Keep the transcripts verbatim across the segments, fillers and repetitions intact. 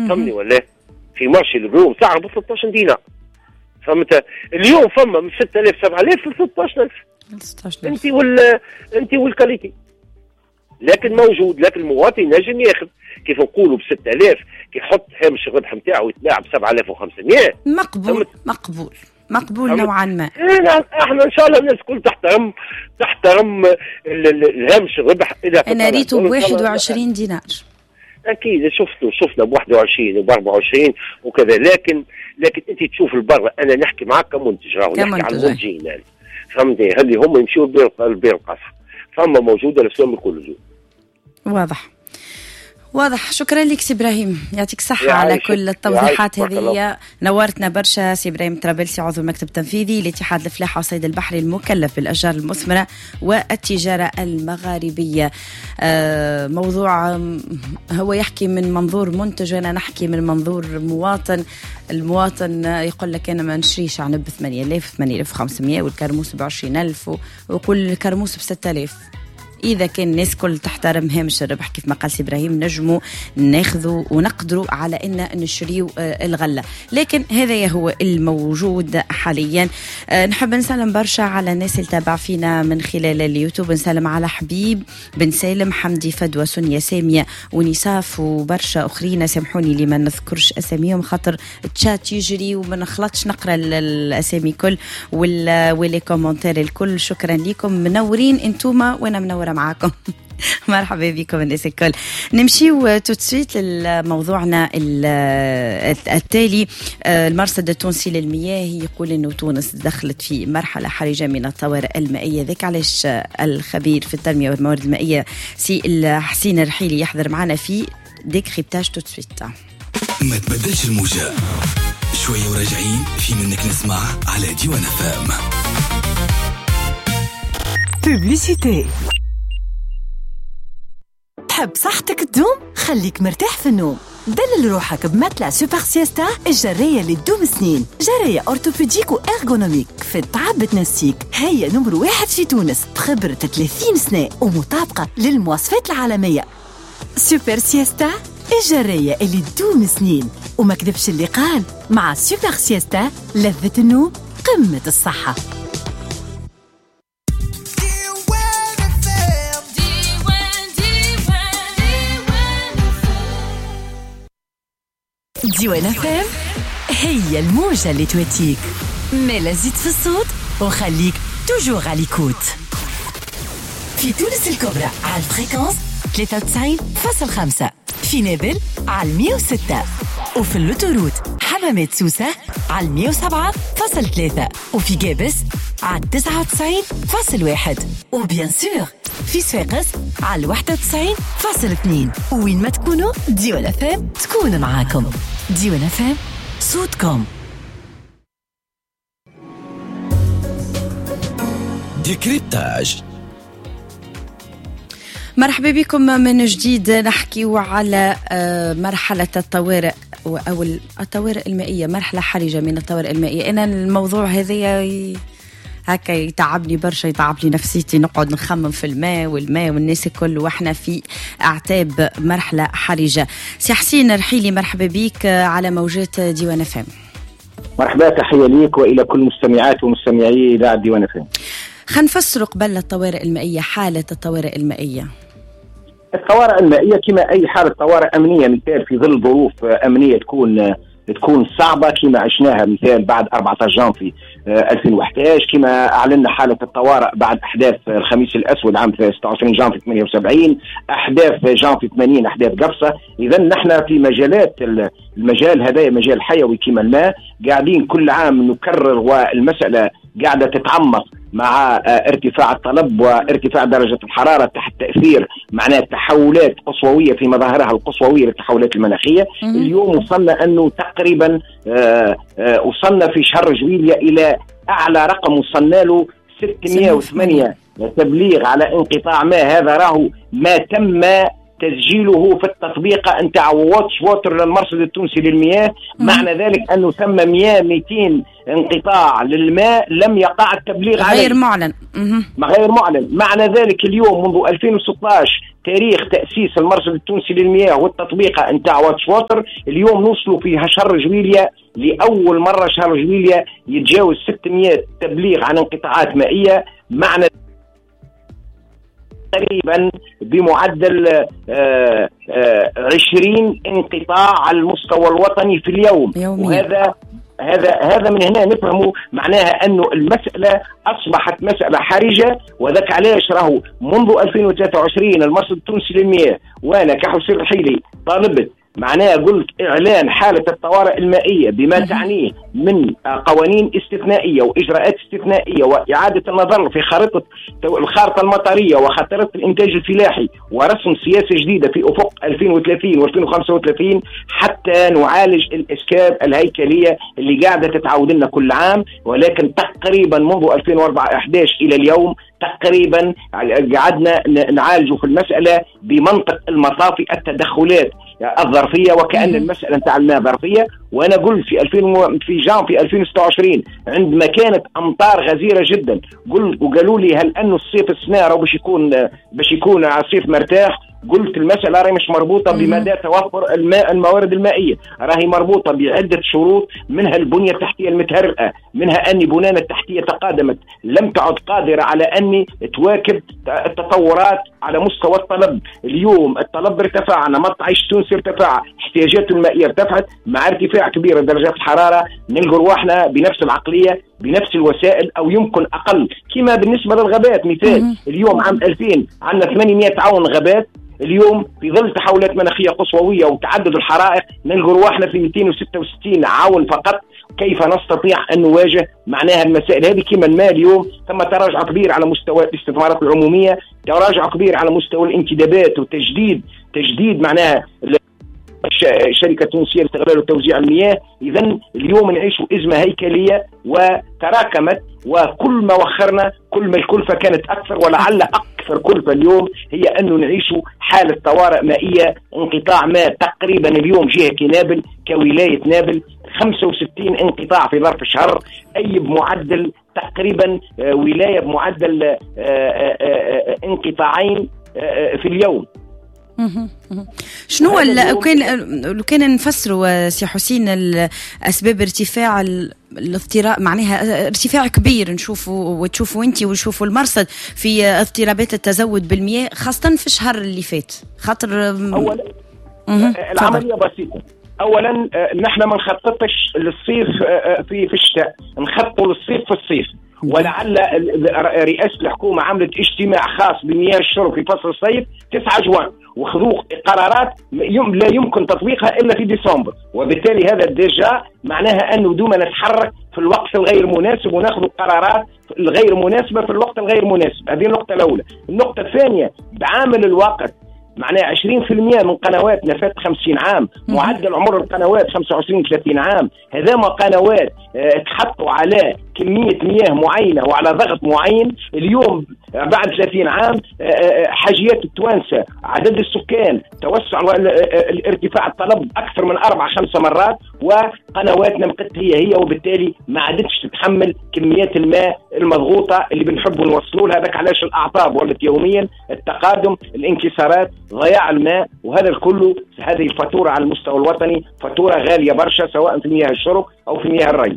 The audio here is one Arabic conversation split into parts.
فهمني ولا في مارشي البروم سعر ب ثلاثة عشر دينار. فهمت؟ اليوم فما من ستة آلاف سبعة آلاف ل ثلاثة عشر ألف انت وال انت والكاليتي، لكن موجود. لكن المواطن نجم ياخذ كيف نقولوا ب ستة آلاف كي يحط هامش الربح نتاعو يتباع ب سبعة آلاف وخمسمائة. مقبول مقبول مقبول نوعا ما. احنا ان شاء الله الناس الكل تحترم تحترم الهامش الربح. اذا انا ريته ب واحد وعشرين دينار اكيد شفتوا شفنا ب واحد وعشرين وب أربعة وعشرين وكذا، لكن لكن انت تشوف البر. انا نحكي معك كمنتج، راهو نحكي عن المنتجين يعني فهمتي، اللي هم يمشيوا البيع القصح فما موجوده الاسواق الكل جوا. واضح واضح. شكرا لك سي ابراهيم، يعطيك الصحة على كل التوضيحات هذه. نورتنا برشا سي ابراهيم طرابلسي، عضو المكتب التنفيذي لاتحاد الفلاحة والصيد البحري المكلف بالأشجار المثمرة والتجارة المغاربية. آه موضوع هو يحكي من منظور منتج وانا نحكي من منظور مواطن. المواطن يقول لك انا ما نشريش عنب ب ثمانية آلاف ثمانية آلاف وخمسمائة والكرموس ب عشرين ألف ويقول الكرموس ب ستة آلاف. إذا كان الناس كل تحترم هامش الربح كيف ما قال سي إبراهيم نجموا ناخذوا ونقدروا على إن نشريوا الغلة، لكن هذا هو الموجود حاليا. نحب نسلم برشا على الناس اللي تابع فينا من خلال اليوتيوب. نسلم على حبيب بن سالم، حمدي، فدوى، سونيا، سامية ونساف وبرشا أخرين. سامحوني لما نذكرش أساميهم خاطر التشات يجري وما نخلطش نقرأ الأسامي كل واللي كومنتار الكل. شكرا لكم، منورين انتوما وانا منورة معاكم. مرحبا بكم الناس الكل. نمشي توتسويت لموضوعنا التالي. المرصد التونسي للمياه يقول انه تونس دخلت في مرحله حرجه من الطوارئ المائيه. ذاك علاش الخبير في التنميه والموارد المائيه سي حسين الرحيلي يحضر معنا في ديكريبتاج توتسويت. ما تبدلش الموجة شويه وراجعين في منك نسمع على ديوان فام. بوبليسيتي. تحب صحتك تدوم؟ خليك مرتاح في النوم. دلل روحك بمتلع سوبر سيستا الجرية اللي تدوم سنين. جرية أورتوبيديك وإرغونوميك في التعب بتنسيك. هي نمر واحد في تونس بخبرة ثلاثين سنة ومطابقة للمواصفات العالمية. سوبر سيستا الجرية اللي تدوم سنين. وما كذبش اللي قال، مع سوبر سيستا لذة النوم قمة الصحة. ديوان فام هي الموجة اللي تواتيك، ملا زيد في الصوت وخليك توجور على ليكوت. في تونس الكبرى على الفريكونس ثلاثة وتسعين فاصل خمسة، في نابل على مية وستة، وفي اللوتوروت حمامات سوسة على مية وسبعة فاصل ثلاثة، وفي جابس على تسعة وتسعين فاصل واحد، وبيان سور في صفاقس على واحد وتسعين فاصل اثنين. وين ما تكونوا ديوان فام تكون معاكم. ديوان فام صوتكم. ديكريبتاج. مرحبا بكم من جديد. نحكي على مرحلة الطوارئ أو الطوارئ المائية، مرحلة حرجة من الطوارئ المائية. أنا الموضوع هذا هكا يتعبني برشا، يتعب لي نفسيتي، نقعد نخمم في الماء والماء والناس الكل واحنا في اعتاب مرحله حرجه. سي حسين الرحيلي مرحبا بك على موجات ديوان فام. مرحبا، تحيه ليك والى كل مستمعات ومستمعي اذاعه ديوان فام. خلينا نفسر قبل الطوارئ المائيه، حاله الطوارئ المائيه. الطوارئ المائيه كما اي حاله طوارئ امنيه، مثال في ظل ظروف امنيه تكون تكون صعبة كما عشناها، مثال بعد أربعة عشر جانفي ألفين وأحد عشر، كما أعلنا حالة الطوارئ بعد أحداث الخميس الأسود عام ستة وعشرين جانفي ثمانية وسبعين، أحداث جانفي ثمانين، أحداث قبصة. إذا نحن في مجالات المجال هذا مجال حيوي كما الماء، قاعدين كل عام نكرر والمسألة قاعدة تتعمق مع ارتفاع الطلب وارتفاع درجة الحرارة تحت تأثير معناه تحولات قصووية في مظاهرها القصووية للتحولات المناخية. اليوم وصلنا أنه تقريبا وصلنا في شهر جويلية إلى أعلى رقم وصلنا له ستمائة وثمانية تبليغ على انقطاع ماء. هذا راهو ما تم تسجيله في التطبيق نتاع واتش ووتر للمرصد التونسي للمياه. معنى ذلك أنه ثم مئة مئتين انقطاع للماء لم يقع التبليغ عليه، غير معلن. ما غير معلن. معنى ذلك اليوم منذ ألفين وستة عشر تاريخ تاسيس المرصد التونسي للمياه والتطبيق نتاع واتش ووتر، اليوم نوصلوا في شهر جويليا لاول مره شهر جويليا يتجاوز ستمائة تبليغ عن انقطاعات مائيه، معنى تقريبا بمعدل عشرين انقطاع على المستوى الوطني في اليوم يوميا. وهذا هذا هذا من هنا نفهموا معناها انه المساله اصبحت مساله حرجه، وذاك علاش راهو منذ ألفين وثلاثة وعشرين المرصد التونسي للمياه وانا كحسين الحيلي طالبت معناها قلت إعلان حالة الطوارئ المائية بما تعنيه من قوانين استثنائية وإجراءات استثنائية وإعادة النظر في خارطة الخارطة المطرية وخارطة الإنتاج الفلاحي ورسم سياسة جديدة في أفق ألفين وثلاثين وألفين وخمسة وثلاثين حتى نعالج الإسكاب الهيكلية اللي قاعدة تتعود لنا كل عام، ولكن تقريبا منذ ألفين وأحد عشر إلى اليوم تقريبا قعدنا نعالج في المسألة بمنطق المطافي التدخلات الظرفية وكأن المسألة نتاع الماء ظرفية. وأنا قلت في ألفين في جان في ألفين وستة وعشرين عندما كانت أمطار غزيرة جدا قلت وقالوا لي هل أنه الصيف السنة راهو باش يكون باش يكون صيف مرتاح، قلت المسألة راهي مش مربوطة بمدى توفر الماء الموارد المائية، راهي مربوطة بعدة شروط، منها البنية التحتية المتهرئة، منها أن بنانا التحتية تقادمت لم تعد قادرة على أن تواكب التطورات على مستوى الطلب. اليوم الطلب ارتفع، نمط عيش تونسي ارتفع، احتياجاته المائية ارتفعت، مع ارتفاع كبير درجات الحرارة نلقوا رواحنا بنفس العقلية بنفس الوسائل أو يمكن أقل. كما بالنسبة للغابات مثال، اليوم عام ألفين عندنا ثمانمائة عون غابات، اليوم في ظل تحولات مناخية قصووية وتعدد الحرائق نلقوا رواحنا في مئتين وستة وستين عون فقط. كيف نستطيع أن نواجه معناها المسائل هذه؟ كما الماء اليوم ثم تراجع كبير على مستوى الاستثمارات العمومية، تراجع كبير على مستوى الانتدابات وتجديد تجديد معناها شركة تونسية لاستغلال وتوزيع المياه. إذن اليوم نعيش أزمة هيكلية وتراكمت، وكل ما وخرنا كل ما الكلفة كانت أكثر، ولعل أكثر كلفة اليوم هي أنه نعيش حالة طوارئ مائية، انقطاع ماء تقريبا اليوم جهة نابل كولاية نابل خمسة وستين انقطاع في ظرف شهر، أي بمعدل تقريبا ولاية بمعدل انقطاعين في اليوم. شنو لو كان لو كان نفسروا سي حسين الاسباب ارتفاع الاضطراب، معناها ارتفاع كبير نشوفوا وتشوفوا انت ونشوفوا المرصد في اضطرابات التزود بالمياه خاصه في الشهر اللي فات، خاطر اولا العمليه بسيطه. اولا نحن ما نخططش للصيف في في الشتاء، نخططوا للصيف في الصيف. ولعل رئاسة الحكومة عملت اجتماع خاص بمياه الشرب في فصل الصيف تسعة جوان وخذوا قرارات لا يمكن تطبيقها إلا في ديسمبر، وبالتالي هذا ديجا معناها أنه دوما نتحرك في الوقت الغير مناسب وناخذ قرارات الغير مناسبة في الوقت الغير مناسب. هذه النقطة الأولى. النقطة الثانية بعامل الوقت، معناها عشرين بالمئة من قنواتنا فات خمسين عام، معدل عمر القنوات خمسة وعشرين ثلاثين عام، هذا قنوات اه تحطوا على كمية مياه معينة وعلى ضغط معين. اليوم بعد ثلاثين عام اه حاجيات التوانسة، عدد السكان، توسع الارتفاع الطلب أكثر من أربع خمسة مرات، وقنواتنا مقت هي هي، وبالتالي ما عادتش تتحمل كميات الماء المضغوطة اللي بنحب نوصلوا لها. هذاك علاش الأعطاب ولت يوميا التقادم، الانكسارات، ضياع الماء، وهذا الكل هذه الفاتورة على المستوى الوطني فاتورة غالية برشا سواء في مياه الشرب أو في مياه الري.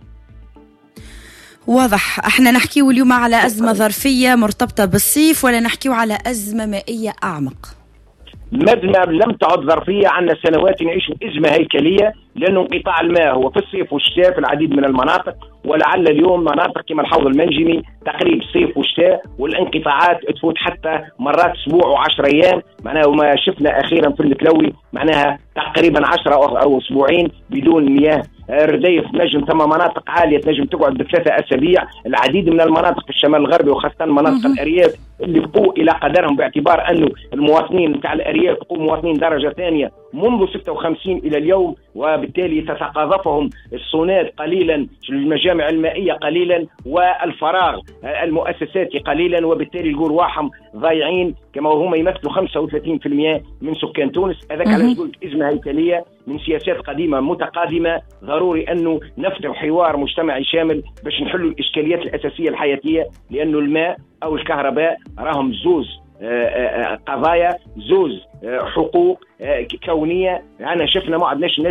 واضح. احنا نحكيو اليوم على أزمة ظرفية مرتبطة بالصيف ولا نحكيو على أزمة مائية أعمق؟ مدنا لم تعد ظرفية، عندنا سنوات نعيش أزمة هيكلية، لأنه انقطاع الماء هو في الصيف والشتاء في العديد من المناطق، ولعل اليوم مناطق كما الحوض المنجمي تقريب صيف وشتاء، والانقطاعات تفوت حتى مرات أسبوع وعشر أيام. معناها وما شفنا أخيرا في التلوي معناها تقريبا عشرة أو أسبوعين بدون مياه. رديف نجم ثم مناطق عالية نجم تقعد بثلاثة أسابيع. العديد من المناطق في الشمال الغربي وخاصة مناطق الأرياف اللي بقوا إلى قدرهم، باعتبار أنه المواطنين نتاع الأرياف بقوا مواطنين درجة ثانية منذ ستة وخمسين إلى اليوم، وبالتالي تتقاذفهم الصونات قليلا، المجامع المائية قليلا، والفراغ المؤسساتي قليلا، وبالتالي يقول رواحهم ضايعين كما هم يمثلوا خمسة وثلاثين بالمئة من سكان تونس. هذاك علاش قلت أزمة هيكلية من سياسات قديمة متقادمة. ضروري أنه نفتح حوار مجتمعي شامل باش نحلوا الإشكاليات الأساسية الحياتية، لأنه الماء أو الكهرباء راهم زوز قضايا زوز حقوق كونيه. انا شفنا ما عندناش